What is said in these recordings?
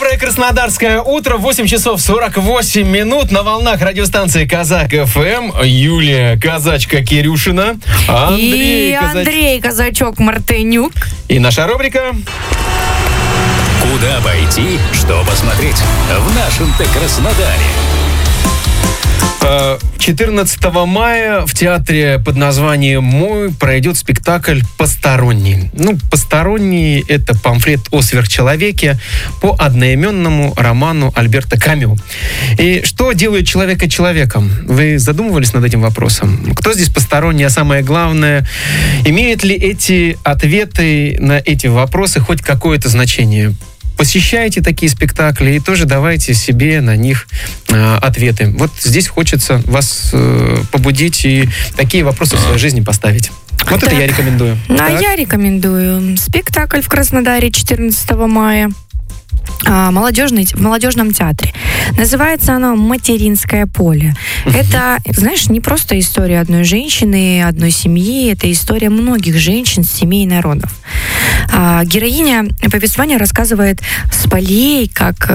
Доброе краснодарское утро, 8 часов 48 минут на волнах радиостанции Казак ФМ. Юлия Казачка Кирюшина, Андрей Казачок Мартынюк. И наша рубрика «Куда пойти, что посмотреть» в нашем-то Краснодаре. 14 мая в театре под названием «Мой» пройдет спектакль «Посторонний». «Посторонний» — это памфлет о сверхчеловеке по одноименному роману Альберта Камю. И что делает человека человеком? Вы задумывались над этим вопросом? Кто здесь посторонний, а самое главное, имеют ли эти ответы на эти вопросы хоть какое-то значение? Посещайте такие спектакли и тоже давайте себе на них ответы. Вот здесь хочется вас побудить и такие вопросы в своей жизни поставить. Вот так. Это я рекомендую. Я рекомендую спектакль в Краснодаре 14 мая. В молодежном театре. Называется оно «Материнское поле». Это, знаешь, не просто история одной женщины, одной семьи, это история многих женщин, семей и народов. Героиня повествования рассказывает с полей,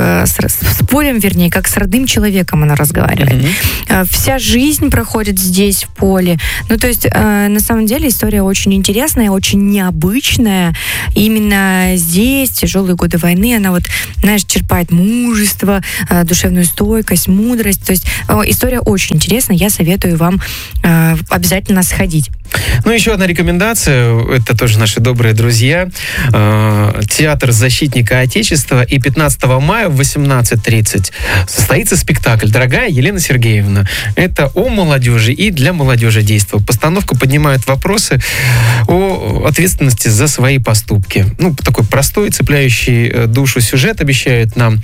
с полем, вернее, как с родным человеком она разговаривает. Вся жизнь проходит здесь, в поле. То есть, на самом деле, история очень интересная, очень необычная. И именно здесь, в тяжелые годы войны, она черпает мужество, душевную стойкость, мудрость. То есть история очень интересная, я советую вам обязательно сходить. Еще одна рекомендация, это тоже наши добрые друзья. Театр защитника Отечества. И 15 мая в 18:30 состоится спектакль «Дорогая Елена Сергеевна». Это о молодежи и для молодежи действует. Постановка поднимает вопросы о ответственности за свои поступки. Такой простой, цепляющий душу сюжет обещают нам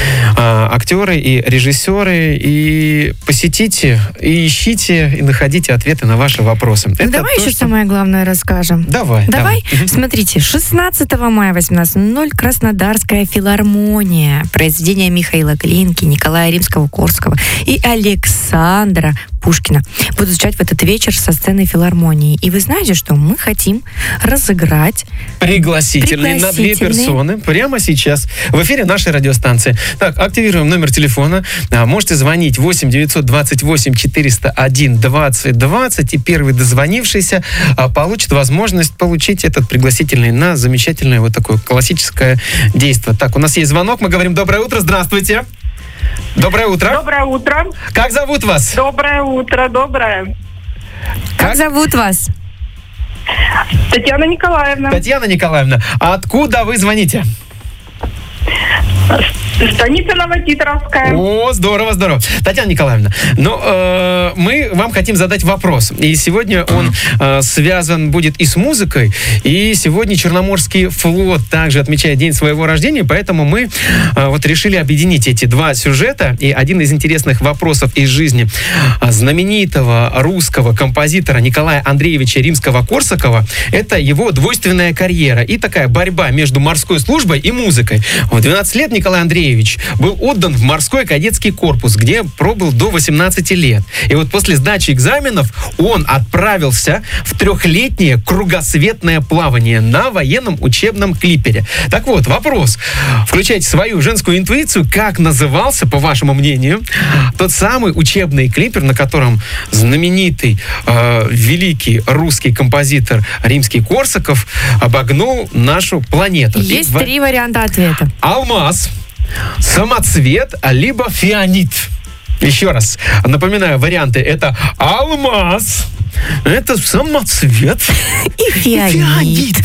актеры и режиссеры. И посетите, и ищите, и находите ответы на ваши вопросы. Давай еще самое главное расскажем. Давай. Смотрите, 16 мая 18:00 Краснодарская филармония. Произведения Михаила Глинки, Николая Римского-Корского и Александра Пушкина будут звучать в этот вечер со сцены филармонии. И вы знаете, что мы хотим разыграть пригласительные на 2 персоны прямо сейчас в эфире нашей радиостанции. Так, активируем номер телефона. Можете звонить 8 928 401 20 20, и первый дозвонившийся получит возможность получить этот пригласительный на замечательное такое классическое действие. Так, у нас есть звонок, мы говорим доброе утро, здравствуйте. Доброе утро. Доброе утро. Как зовут вас? Доброе утро, доброе. Как зовут вас? Татьяна Николаевна. Татьяна Николаевна, а откуда вы звоните? Станица Новотитровская. О, здорово. Татьяна Николаевна, мы вам хотим задать вопрос. И сегодня он связан будет и с музыкой, и сегодня Черноморский флот также отмечает день своего рождения, поэтому мы решили объединить эти 2 сюжета. И один из интересных вопросов из жизни знаменитого русского композитора Николая Андреевича Римского-Корсакова — это его двойственная карьера и такая борьба между морской службой и музыкой. В 12 лет Николай Андреевич был отдан в морской кадетский корпус, где пробыл до 18 лет. И после сдачи экзаменов он отправился в 3-летнее кругосветное плавание на военном учебном клипере. Так вот, вопрос. Включайте свою женскую интуицию. Как назывался, по вашему мнению, тот самый учебный клипер, на котором знаменитый великий русский композитор Римский-Корсаков обогнул нашу планету? Есть 3 варианта ответа. Алмаз, самоцвет, либо фианит. Еще раз напоминаю, варианты: это алмаз, это самоцвет и фианит.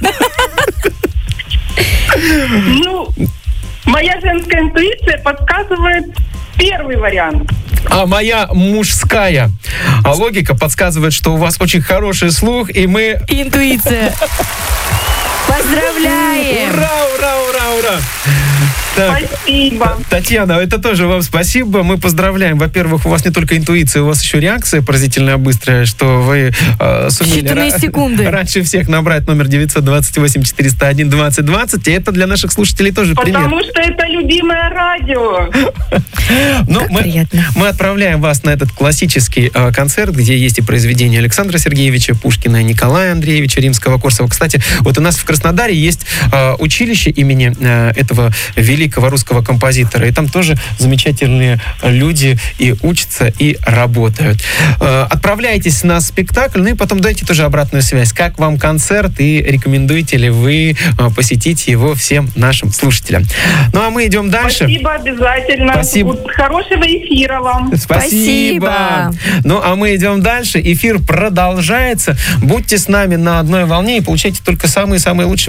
Моя женская интуиция подсказывает первый вариант. А моя мужская логика подсказывает, что у вас очень хороший слух, и мы... Интуиция. Поздравляем! Ура! Так, спасибо. Татьяна, это тоже вам спасибо. Мы поздравляем. Во-первых, у вас не только интуиция, у вас еще реакция поразительно быстрая, что вы сумели раньше всех набрать номер 928 401 20 20. И это для наших слушателей тоже пример. Потому что это любимое радио. Мы отправляем вас на этот классический концерт, где есть и произведения Александра Сергеевича Пушкина, и Николая Андреевича Римского-Корсакова. Кстати, вот у нас в Краснодаре есть училище имени этого великого великого русского композитора. И там тоже замечательные люди и учатся, и работают. Отправляйтесь на спектакль, ну и потом дайте тоже обратную связь. Как вам концерт и рекомендуете ли вы посетить его всем нашим слушателям? Ну а мы идем дальше. Спасибо, обязательно. Спасибо. Хорошего эфира вам. Спасибо. Ну а мы идем дальше. Эфир продолжается. Будьте с нами на одной волне и получайте только самые-самые лучшие